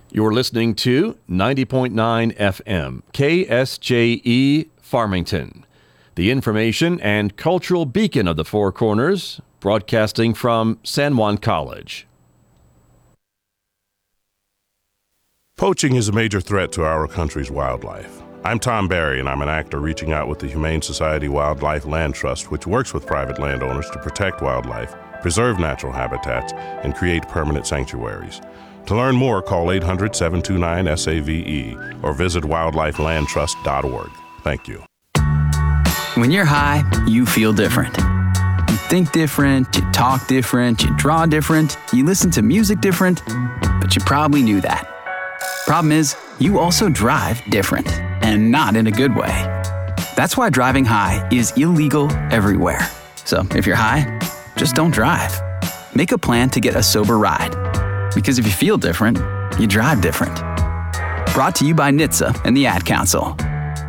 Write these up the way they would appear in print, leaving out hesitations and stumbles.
You're listening to 90.9 FM, KSJE Farmington, the information and cultural beacon of the Four Corners, broadcasting from San Juan College. Poaching is a major threat to our country's wildlife. I'm Tom Barry, and I'm an actor reaching out with the Humane Society Wildlife Land Trust, which works with private landowners to protect wildlife, preserve natural habitats, and create permanent sanctuaries. To learn more, call 800-729-SAVE or visit wildlifelandtrust.org. Thank you. When you're high, you feel different. You think different, you talk different, you draw different, you listen to music different, but you probably knew that. Problem is, you also drive different, and not in a good way. That's why driving high is illegal everywhere. So if you're high, just don't drive. Make a plan to get a sober ride. Because if you feel different, you drive different. Brought to you by NHTSA and the Ad Council.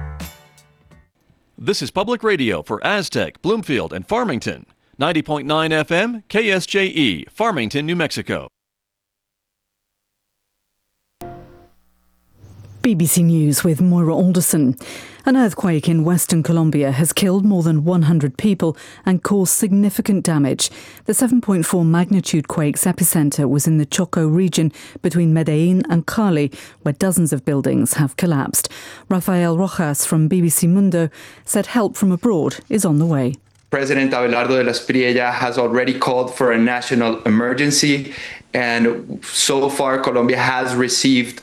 This is Public Radio for Aztec, Bloomfield, and Farmington. 90.9 FM, KSJE, Farmington, New Mexico. BBC News with Moira Alderson. An earthquake in Western Colombia has killed more than 100 people and caused significant damage. The 7.4 magnitude quake's epicenter was in the Choco region between Medellin and Cali, where dozens of buildings have collapsed. Rafael Rojas from BBC Mundo said help from abroad is on the way. President Abelardo de las Priella has already called for a national emergency, and so far Colombia has received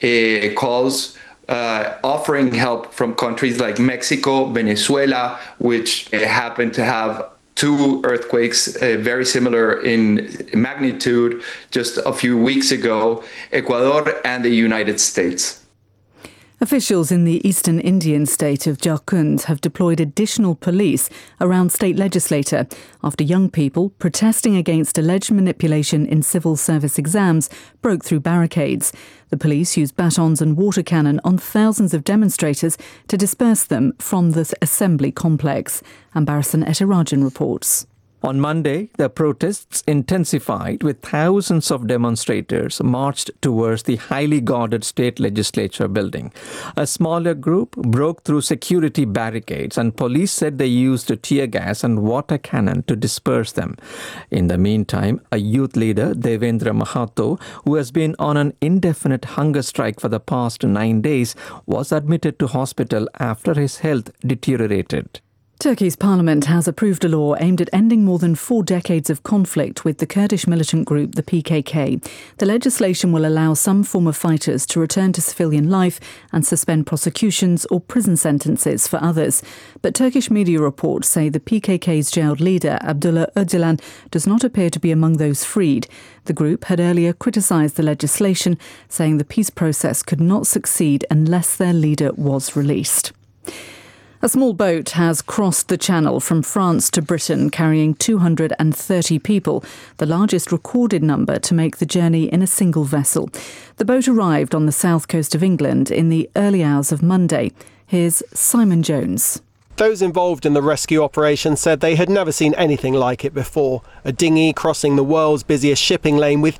calls offering help from countries like Mexico, Venezuela, which happen to have two earthquakes very similar in magnitude just a few weeks ago, Ecuador and the United States. Officials in the eastern Indian state of Jharkhand have deployed additional police around state legislature after young people protesting against alleged manipulation in civil service exams broke through barricades. The police used batons and water cannon on thousands of demonstrators to disperse them from the assembly complex. Ambarasan Etirajan reports. On Monday, the protests intensified with thousands of demonstrators marched towards the highly guarded state legislature building. A smaller group broke through security barricades, and police said they used tear gas and water cannon to disperse them. In the meantime, a youth leader, Devendra Mahato, who has been on an indefinite hunger strike for the past 9 days, was admitted to hospital after his health deteriorated. Turkey's parliament has approved a law aimed at ending more than 4 decades of conflict with the Kurdish militant group, the PKK. The legislation will allow some former fighters to return to civilian life and suspend prosecutions or prison sentences for others. But Turkish media reports say the PKK's jailed leader, Abdullah Öcalan, does not appear to be among those freed. The group had earlier criticised the legislation, saying the peace process could not succeed unless their leader was released. A small boat has crossed the channel from France to Britain carrying 230 people, the largest recorded number to make the journey in a single vessel. The boat arrived on the south coast of England in the early hours of Monday. Here's Simon Jones. Those involved in the rescue operation said they had never seen anything like it before. A dinghy crossing the world's busiest shipping lane with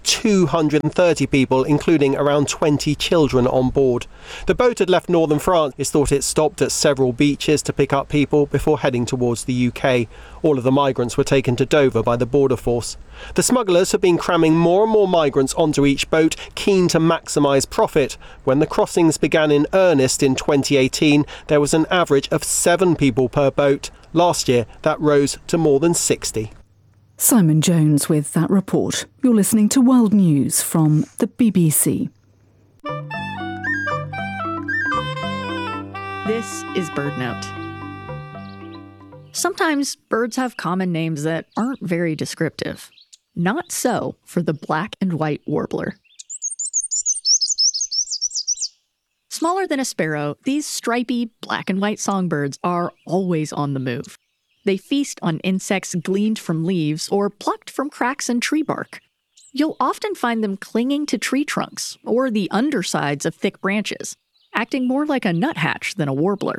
230 people, including around 20 children on board. The boat had left northern France. It's thought it stopped at several beaches to pick up people before heading towards the UK. All of the migrants were taken to Dover by the border force. The smugglers have been cramming more and more migrants onto each boat, keen to maximise profit. When the crossings began in earnest in 2018, there was an average of 7 people per boat. Last year, that rose to more than 60. Simon Jones with that report. You're listening to World News from the BBC. This is BirdNote. Sometimes birds have common names that aren't very descriptive. Not so for the black and white warbler. Smaller than a sparrow, these stripy black and white songbirds are always on the move. They feast on insects gleaned from leaves or plucked from cracks in tree bark. You'll often find them clinging to tree trunks or the undersides of thick branches, acting more like a nuthatch than a warbler.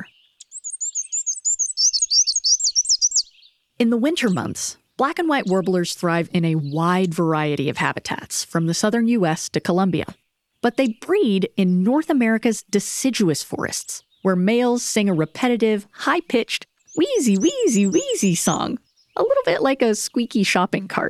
In the winter months, black and white warblers thrive in a wide variety of habitats, from the southern U.S. to Colombia. but they breed in North America's deciduous forests, where males sing a repetitive, high-pitched, wheezy, wheezy, wheezy song, a little bit like a squeaky shopping cart.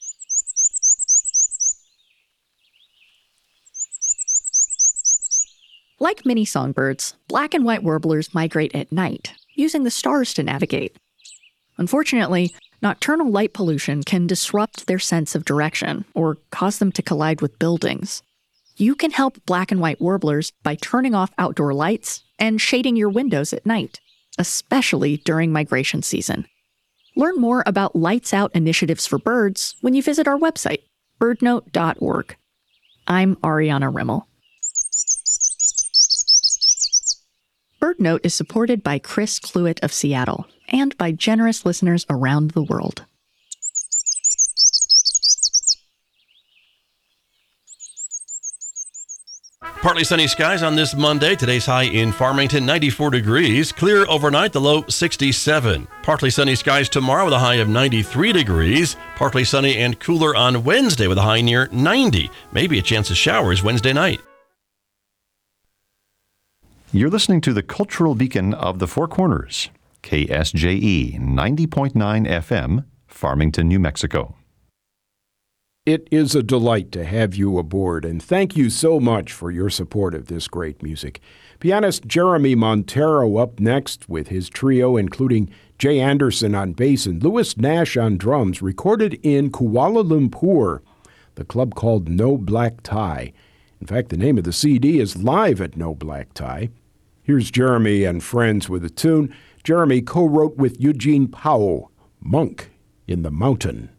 Like many songbirds, black and white warblers migrate at night, using the stars to navigate. Unfortunately, nocturnal light pollution can disrupt their sense of direction or cause them to collide with buildings. You can help black and white warblers by turning off outdoor lights and shading your windows at night, especially during migration season. Learn more about Lights Out initiatives for birds when you visit our website, birdnote.org. I'm Ariana Rimmel. BirdNote is supported by Chris Cluett of Seattle and by generous listeners around the world. Partly sunny skies on this Monday. Today's high in Farmington, 94 degrees. Clear overnight, the low 67. Partly sunny skies tomorrow with a high of 93 degrees. Partly sunny and cooler on Wednesday with a high near 90. Maybe a chance of showers Wednesday night. You're listening to the Cultural Beacon of the Four Corners, KSJE 90.9 FM, Farmington, New Mexico. It is a delight to have you aboard, and thank you so much for your support of this great music. Pianist Jeremy Montero up next with his trio, including Jay Anderson on bass and Louis Nash on drums, recorded in Kuala Lumpur, the club called No Black Tie. In fact, the name of the CD is Live at No Black Tie. Here's Jeremy and friends with a tune Jeremy co-wrote with Eugene Powell, Monk in the Mountain.